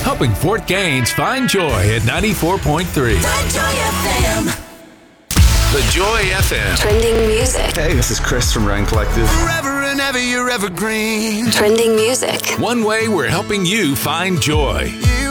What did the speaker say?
helping Fort Gaines find joy at 94.3. The Joy FM. The Joy FM. Trending music. Hey, this is Chris from Ryan Collective. Forever and ever, you're evergreen. Trending music. One way we're helping you find joy. You